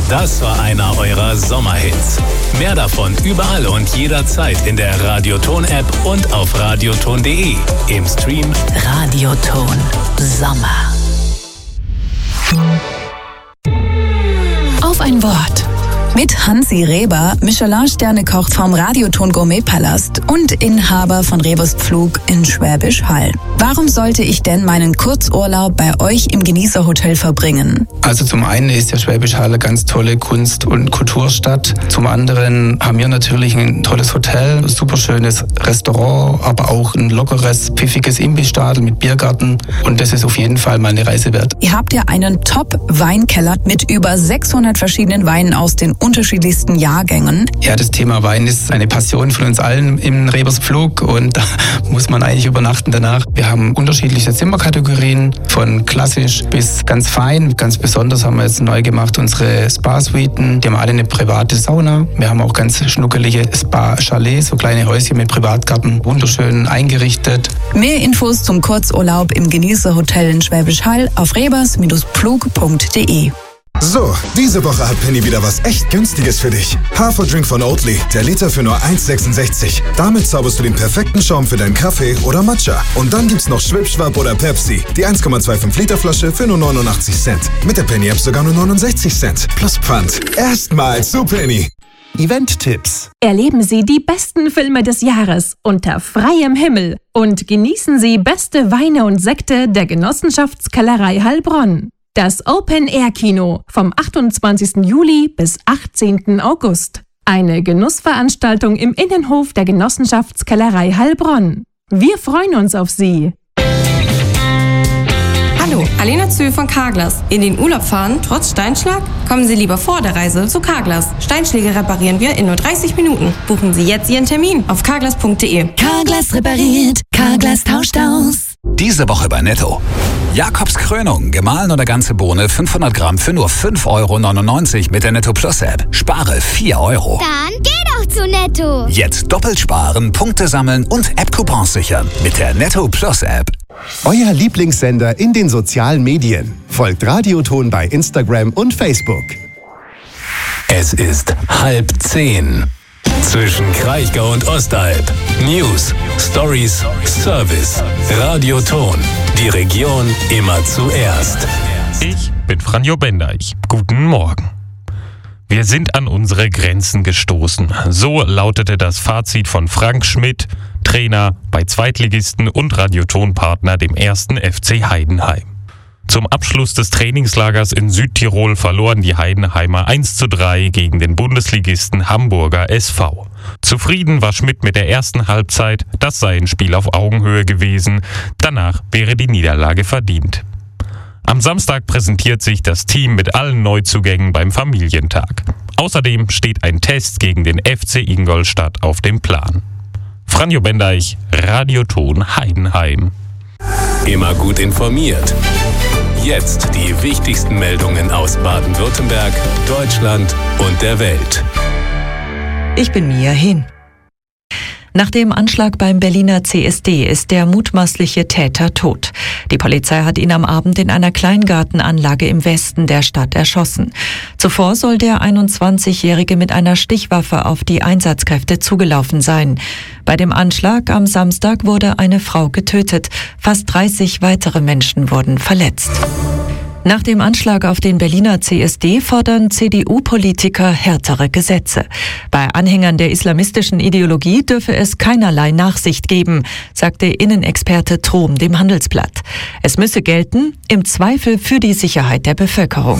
Das war einer eurer Sommerhits. Mehr davon überall und jederzeit in der Radioton-App und auf radioton.de. Im Stream Radioton Sommer. Auf ein Wort. Mit Hansi Reber, Michelin-Sterne-Koch vom Radioton Gourmet-Palast und Inhaber von Rebers Pflug in Schwäbisch Hall. Warum sollte ich denn meinen Kurzurlaub bei euch im Genießerhotel verbringen? Also zum einen ist der Schwäbisch Hall eine ganz tolle Kunst- und Kulturstadt. Zum anderen haben wir natürlich ein tolles Hotel, ein super schönes Restaurant, aber auch ein lockeres, pfiffiges Imbissstadel mit Biergarten. Und das ist auf jeden Fall mal eine Reise wert. Ihr habt ja einen Top-Weinkeller mit über 600 verschiedenen Weinen aus den unterschiedlichsten Jahrgängen. Ja, das Thema Wein ist eine Passion von uns allen im Rebers Pflug und da muss man eigentlich übernachten danach. Wir haben unterschiedliche Zimmerkategorien, von klassisch bis ganz fein. Ganz besonders haben wir jetzt neu gemacht unsere Spa-Suiten. Die haben alle eine private Sauna. Wir haben auch ganz schnuckelige Spa-Chalets, so kleine Häuschen mit Privatgarten, wunderschön eingerichtet. Mehr Infos zum Kurzurlaub im Genießerhotel in Schwäbisch Hall auf rebers-pflug.de. So, diese Woche hat Penny wieder was echt Günstiges für dich. Haferdrink von Oatly, der Liter für nur 1,66. Damit zauberst du den perfekten Schaum für deinen Kaffee oder Matcha. Und dann gibt's noch Schwipschwapp oder Pepsi, die 1,25 Liter Flasche für nur 89 Cent. Mit der Penny-App sogar nur 69 Cent. Plus Pfand. Erstmals zu Penny. Event-Tipps. Erleben Sie die besten Filme des Jahres unter freiem Himmel und genießen Sie beste Weine und Sekte der Genossenschaftskellerei Heilbronn. Das Open-Air-Kino vom 28. Juli bis 18. August. Eine Genussveranstaltung im Innenhof der Genossenschaftskellerei Heilbronn. Wir freuen uns auf Sie. Hallo, Alena Zö von Carglass. In den Urlaub fahren, trotz Steinschlag? Kommen Sie lieber vor der Reise zu Carglass. Steinschläge reparieren wir in nur 30 Minuten. Buchen Sie jetzt Ihren Termin auf carglass.de. Carglass repariert, Carglass tauscht aus. Diese Woche bei Netto. Jakobs Krönung, gemahlen oder ganze Bohne, 500 Gramm für nur 5,99 € mit der Netto Plus App. Spare 4 €. Dann geh doch zu Netto. Jetzt doppelt sparen, Punkte sammeln und App-Coupons sichern mit der Netto Plus App. Euer Lieblingssender in den sozialen Medien. Folgt Radioton bei Instagram und Facebook. Es ist 9:30. Zwischen Kraichgau und Ostalb. News, Stories, Service. Radioton. Die Region immer zuerst. Ich bin Franjo Bendeich. Guten Morgen. Wir sind an unsere Grenzen gestoßen. So lautete das Fazit von Frank Schmidt, Trainer bei Zweitligisten und Radiotonpartner dem 1. FC Heidenheim. Zum Abschluss des Trainingslagers in Südtirol verloren die Heidenheimer 1:3 gegen den Bundesligisten Hamburger SV. Zufrieden war Schmidt mit der ersten Halbzeit, das sei ein Spiel auf Augenhöhe gewesen, danach wäre die Niederlage verdient. Am Samstag präsentiert sich das Team mit allen Neuzugängen beim Familientag. Außerdem steht ein Test gegen den FC Ingolstadt auf dem Plan. Franjo Bendeich, Radioton Heidenheim. Immer gut informiert. Jetzt die wichtigsten Meldungen aus Baden-Württemberg, Deutschland und der Welt. Ich bin Mia Hin. Nach dem Anschlag beim Berliner CSD ist der mutmaßliche Täter tot. Die Polizei hat ihn am Abend in einer Kleingartenanlage im Westen der Stadt erschossen. Zuvor soll der 21-Jährige mit einer Stichwaffe auf die Einsatzkräfte zugelaufen sein. Bei dem Anschlag am Samstag wurde eine Frau getötet. Fast 30 weitere Menschen wurden verletzt. Nach dem Anschlag auf den Berliner CSD fordern CDU-Politiker härtere Gesetze. Bei Anhängern der islamistischen Ideologie dürfe es keinerlei Nachsicht geben, sagte Innenexperte Trom dem Handelsblatt. Es müsse gelten, im Zweifel für die Sicherheit der Bevölkerung.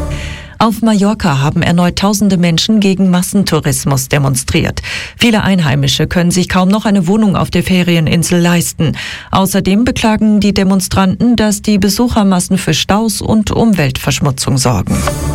Auf Mallorca haben erneut tausende Menschen gegen Massentourismus demonstriert. Viele Einheimische können sich kaum noch eine Wohnung auf der Ferieninsel leisten. Außerdem beklagen die Demonstranten, dass die Besuchermassen für Staus und Umweltverschmutzung sorgen.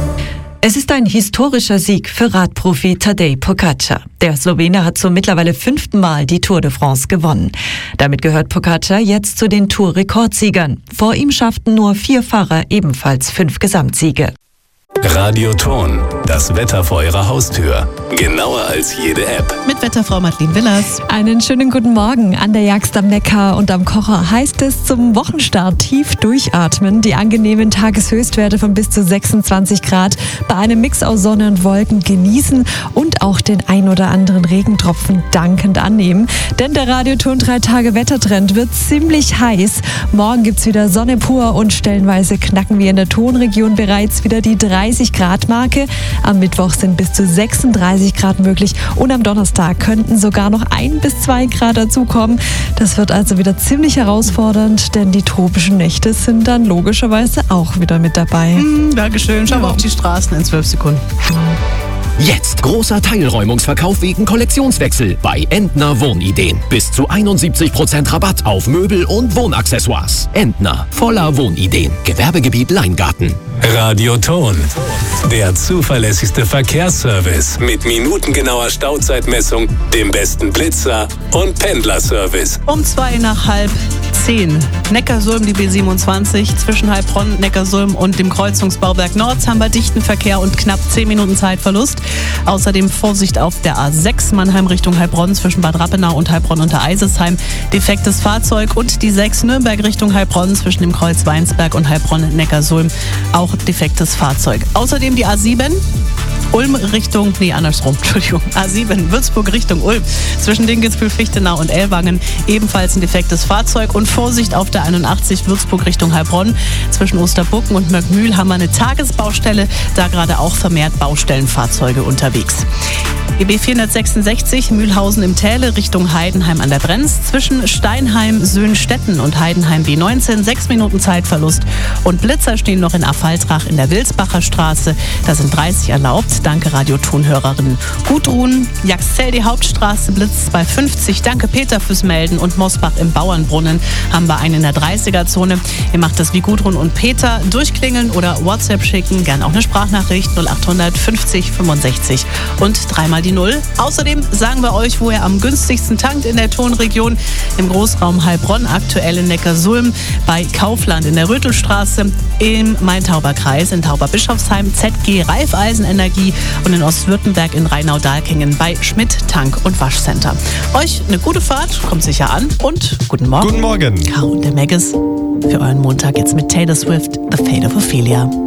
Es ist ein historischer Sieg für Radprofi Tadej Pogačar. Der Slowene hat zum mittlerweile 5. Mal die Tour de France gewonnen. Damit gehört Pogačar jetzt zu den Tour-Rekordsiegern. Vor ihm schafften nur 4 Fahrer ebenfalls 5 Gesamtsiege. Radioton, das Wetter vor Ihrer Haustür. Genauer als jede App. Mit Wetterfrau Madeleine Willers. Einen schönen guten Morgen. An der Jagst am Neckar und am Kocher heißt es zum Wochenstart tief durchatmen. Die angenehmen Tageshöchstwerte von bis zu 26 Grad bei einem Mix aus Sonne und Wolken genießen und auch den ein oder anderen Regentropfen dankend annehmen. Denn der Radioton 3-Tage-Wettertrend wird ziemlich heiß. Morgen gibt's wieder Sonne pur und stellenweise knacken wir in der Tonregion bereits wieder die 30-Grad-Marke. Am Mittwoch sind bis zu 36 Grad möglich und am Donnerstag könnten sogar noch 1 bis 2 Grad dazukommen. Das wird also wieder ziemlich herausfordernd, denn die tropischen Nächte sind dann logischerweise auch wieder mit dabei. Dankeschön. Schauen wir auf die Straßen in 12 Sekunden. Jetzt großer Teilräumungsverkauf wegen Kollektionswechsel bei Entner Wohnideen. Bis zu 71% Rabatt auf Möbel und Wohnaccessoires. Entner, voller Wohnideen. Gewerbegebiet Leingarten. Radioton, der zuverlässigste Verkehrsservice mit minutengenauer Stauzeitmessung, dem besten Blitzer und Pendlerservice. Um 9:30. Neckarsulm, die B27, zwischen Heilbronn, Neckarsulm und dem Kreuzungsbauwerk Nord haben wir dichten Verkehr und knapp 10 Minuten Zeitverlust. Außerdem Vorsicht auf der A6 Mannheim Richtung Heilbronn zwischen Bad Rappenau und Heilbronn unter Eisesheim. Defektes Fahrzeug und die 6 Nürnberg Richtung Heilbronn zwischen dem Kreuz Weinsberg und Heilbronn-Neckarsulm. Auch defektes Fahrzeug. Außerdem die A7 A7 Würzburg Richtung Ulm. Zwischen Dinkelsbühl, Fichtenau und Ellwangen ebenfalls ein defektes Fahrzeug. Und Vorsicht auf der 81 Würzburg Richtung Heilbronn. Zwischen Osterbucken und Möckmühl haben wir eine Tagesbaustelle. Da gerade auch vermehrt Baustellenfahrzeuge unterwegs. EB 466 Mühlhausen im Täle Richtung Heidenheim an der Brenz. Zwischen Steinheim, Söhnstetten und Heidenheim B19 6 Minuten Zeitverlust. Und Blitzer stehen noch in Affaltrach in der Wilsbacher Straße. Da sind 30 erlaubt. Danke Radiotonhörerinnen. Gudrun, Jaxzell die Hauptstraße blitzt bei 50. Danke Peter fürs Melden. Und Mosbach im Bauernbrunnen haben wir einen in der 30er-Zone. Ihr macht das wie Gudrun und Peter. Durchklingeln oder WhatsApp schicken. Gern auch eine Sprachnachricht 0800 50 65 und 3 mal die 0. Außerdem sagen wir euch, wo ihr am günstigsten tankt in der Tonregion. Im Großraum Heilbronn, aktuell in Neckarsulm, bei Kaufland in der Rötelstraße, im Main-Tauber-Kreis, in Tauber-Bischofsheim, ZG Raiffeisen-Energie und in Ostwürttemberg in Rheinau-Dahlkingen bei Schmidt Tank- und Waschcenter. Euch eine gute Fahrt, kommt sicher an und guten Morgen. Guten Morgen. Caro und der Megas für euren Montag jetzt mit Taylor Swift, The Fate of Ophelia.